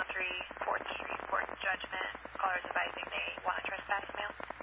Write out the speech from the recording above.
113 4th Street, Court Judgment. Callers advising they want a trespass mail.